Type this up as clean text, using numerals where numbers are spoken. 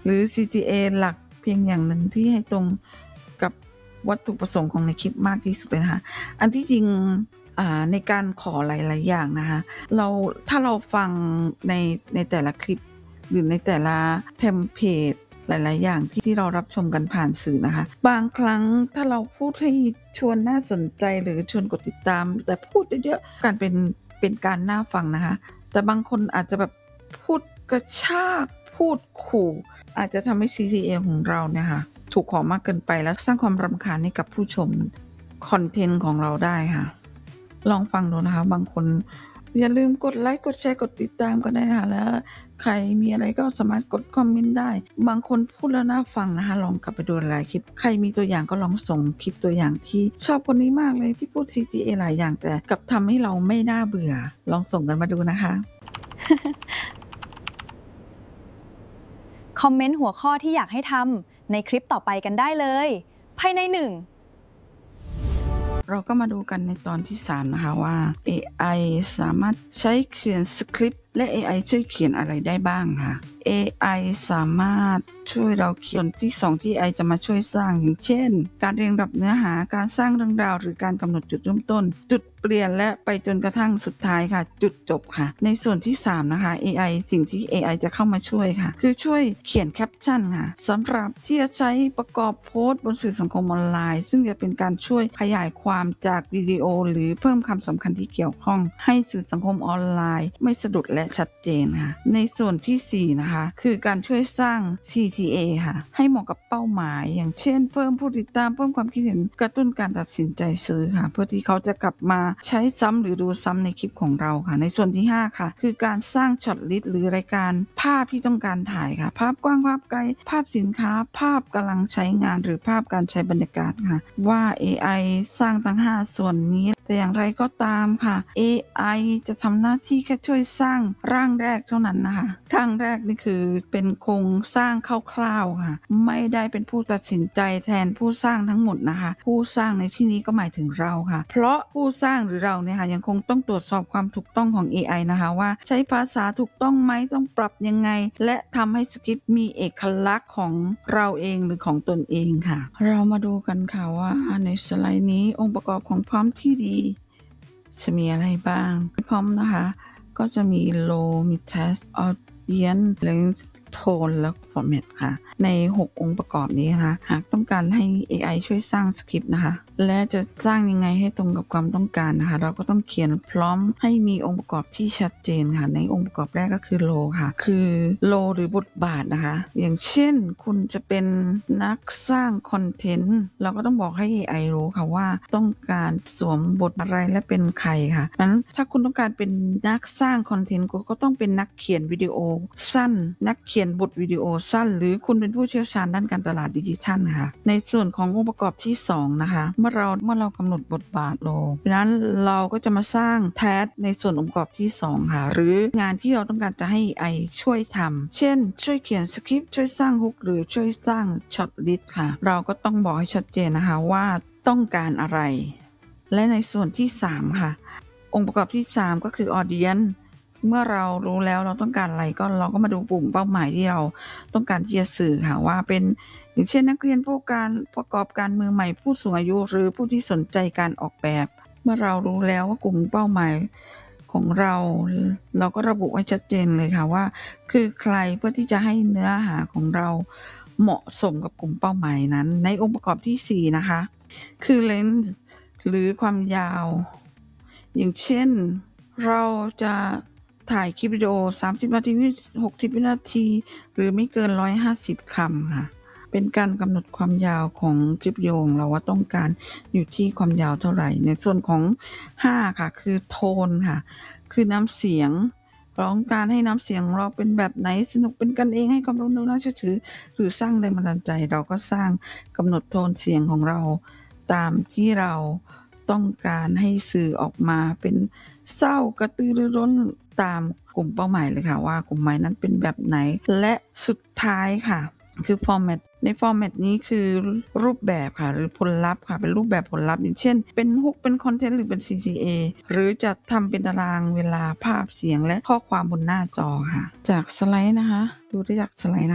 หรือ CTA หลักเพียงอย่างหนึ่งที่ให้ตรงกับวัตถุประสงค์ของในคลิปมากที่สุดเลยนะคะอันที่จริงในการขอหลายๆอย่างนะคะถ้าเราฟังในแต่ละคลิปหรือในแต่ละเทมเพลตหลายๆอย่างที่เรารับชมกันผ่านสื่อนะคะบางครั้งถ้าเราพูดให้ชวนน่าสนใจหรือชวนกดติดตามแต่พูดเยอะๆการเป็นการน่าฟังนะคะแต่บางคนอาจจะแบบพูดกระชากพูดขู่อาจจะทำให้ CTA ของเราเนี่ยค่ะถูกขอมากเกินไปแล้วสร้างความรำคาญให้กับผู้ชมคอนเทนต์ของเราได้ค่ะลองฟังดูนะคะบางคนอย่าลืมกดไลค์กดแชร์กดติดตามกันได้ค่ะแล้วใครมีอะไรก็สามารถกดคอมเมนต์ได้บางคนพูดแล้วน่าฟังนะคะลองกลับไปดูหลายคลิปใครมีตัวอย่างก็ลองส่งคลิปตัวอย่างที่ชอบคนนี้มากเลยที่พูด CTA หลายอย่างแต่กลับทำให้เราไม่น่าเบื่อลองส่งกันมาดูนะคะคอมเมนต์หัวข้อที่อยากให้ทำในคลิปต่อไปกันได้เลยภายใน1 เราก็มาดูกันในตอนที่3นะคะว่า AI สามารถใช้เขียนสคริปต์และ AI ช่วยเขียนอะไรได้บ้างค่ะ AI สามารถช่วยเราเขียนที่2ที่ AI จะมาช่วยสร้างอย่างเช่นการเรียงลำดับเนื้อหาการสร้างเรื่องราวหรือการกำหนดจุดเริ่มต้นจุดเปลี่ยนและไปจนกระทั่งสุดท้ายค่ะจุดจบค่ะในส่วนที่3นะคะ AI สิ่งที่ AI จะเข้ามาช่วยค่ะคือช่วยเขียนแคปชั่นค่ะสำหรับที่จะใช้ประกอบโพสต์บนสื่อสังคมออนไลน์ซึ่งจะเป็นการช่วยขยายความจากวิดีโอหรือเพิ่มคำสำคัญที่เกี่ยวข้องให้สื่อสังคมออนไลน์ไม่สะดุดและชัดเจนค่ะในส่วนที่4นะคะคือการช่วยสร้าง CTA ค่ะให้เหมาะกับเป้าหมายอย่างเช่นเพิ่มผู้ติดตามเพิ่มความคิดเห็นกระตุ้นการตัดสินใจซื้อค่ะเพื่อที่เขาจะกลับมาใช้ซ้ำหรือดูซ้ำในคลิปของเราค่ะในส่วนที่5ค่ะคือการสร้างช็อตลิสต์หรือรายการภาพที่ต้องการถ่ายค่ะภาพกว้างภาพไกลภาพสินค้าภาพกำลังใช้งานหรือภาพการใช้บรรยากาศค่ะว่า AI สร้างทั้ง5ส่วนนี้แต่อย่างไรก็ตามค่ะ AI จะทำหน้าที่แค่ช่วยสร้างร่างแรกเท่านั้นนะคะร่างแรกนี่คือเป็นโครงสร้างคร่าวๆค่ะไม่ได้เป็นผู้ตัดสินใจแทนผู้สร้างทั้งหมดนะคะผู้สร้างในที่นี้ก็หมายถึงเราค่ะเพราะผู้สร้างหรือเราเนี่ยค่ะยังคงต้องตรวจสอบความถูกต้องของ AI นะคะว่าใช้ภาษาถูกต้องไหมต้องปรับยังไงและทำให้สคริปต์มีเอกลักษณ์ของเราเองหรือของตนเองค่ะเรามาดูกันค่ะว่าในสไลด์นี้องค์ประกอบของพร้อมที่ดีจะมีอะไรบ้างพร้อมนะคะก็จะมี low mid test audience length tone และ format ค่ะใน6องค์ประกอบนี้นะคะหากต้องการให้ AI ช่วยสร้างสคริปต์นะคะและจะสร้างยังไงให้ตรงกับความต้องการนะคะเราก็ต้องเขียนพร้อมให้มีองค์ประกอบที่ชัดเจนค่ะในองค์ประกอบแรกก็คือ low ค่ะคือ low หรือบทบาทนะคะอย่างเช่นคุณจะเป็นนักสร้างคอนเทนต์เราก็ต้องบอกให้ AI รู้ค่ะว่าต้องการสวมบทอะไรและเป็นใครค่ะนั้นถ้าคุณต้องการเป็นนักสร้างคอนเทนต์ก็ต้องเป็นนักเขียนวิดีโอสั้นนักเขียนบทวิดีโอสั้นหรือคุณเป็นผู้เชี่ยวชาญด้านการตลาดดิจิทัลค่ะในส่วนขององค์ประกอบที่2นะคะเมื่อเรากำหนดบทบาทโลเพราะนั้นเราก็จะมาสร้างแทสในส่วนองค์ประกอบที่2ค่ะหรืองานที่เราต้องการจะให้ AI ช่วยทำเช่นช่วยเขียนสคริปต์ช่วยสร้างฮุกหรือช่วยสร้างช็อตลิสต์ค่ะเราก็ต้องบอกให้ชัดเจนนะคะว่าต้องการอะไรและในส่วนที่3ค่ะองค์ประกอบที่3ก็คือ audienceเมื่อเรารู้แล้วเราต้องการอะไรก็เราก็มาดูกลุ่มเป้าหมายที่เราต้องการที่จะสื่อค่ะว่าเป็นอย่างเช่นนักเรียนผู้การประกอบการมือใหม่ผู้สูงอายุหรือผู้ที่สนใจการออกแบบเมื่อเรารู้แล้วว่ากลุ่มเป้าหมายของเราก็ระบุไว้ชัดเจนเลยค่ะว่าคือใครเพื่อที่จะให้เนื้อหาของเราเหมาะสมกับกลุ่มเป้าหมายนั้นในองค์ประกอบที่4นะคะคือ length หรือความยาวอย่างเช่นเราจะถ่ายคลิปวิดีโอ30นาที60วินาทีหรือไม่เกิน150คำค่ะเป็นการกำหนดความยาวของคลิปวิดีโอของเราว่าต้องการอยู่ที่ความยาวเท่าไหร่ในส่วนของ5ค่ะคือโทนค่ะคือน้ำเสียงเราต้องการให้น้ำเสียงของเราเป็นแบบไหนสนุกเป็นกันเองให้ความรู้น่าเชื่อถือหรือสร้างแรงบันดาลใจเราก็สร้างกำหนดโทนเสียงของเราตามที่เราต้องการให้สื่อออกมาเป็นเศร้ากระตือรือร้นตามกลุ่มเป้าหมายเลยค่ะว่ากลุ่มหมายนั้นเป็นแบบไหนและสุดท้ายค่ะคือ format ใน format นี้คือรูปแบบค่ะหรือผลลัพธ์ค่ะเป็นรูปแบบผลลัพธ์อย่างเช่นเป็นฮุกเป็นคอนเทนต์หรือเป็น CTA หรือจะทำเป็นตารางเวลาภาพเสียงและข้อความบนหน้าจอค่ะจากสไลด์นะคะดูได้จากสไลด์นะ